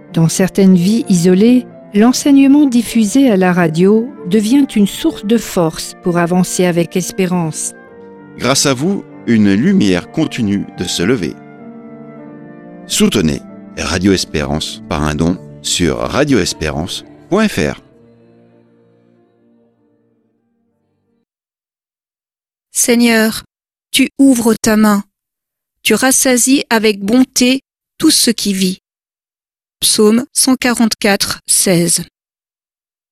Dans certaines vies isolées, l'enseignement diffusé à la radio devient une source de force pour avancer avec espérance. Grâce à vous, une lumière continue de se lever. Soutenez Radio Espérance par un don sur radioespérance.fr. Seigneur, tu ouvres ta main, tu rassasies avec bonté tout ce qui vit. Psaume 144, 16.